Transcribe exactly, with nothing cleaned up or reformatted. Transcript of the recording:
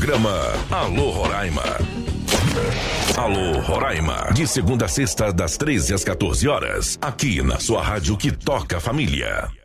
Programa Alô Roraima. Alô Roraima, de segunda a sexta, das treze às quatorze horas, aqui na sua rádio que toca a família.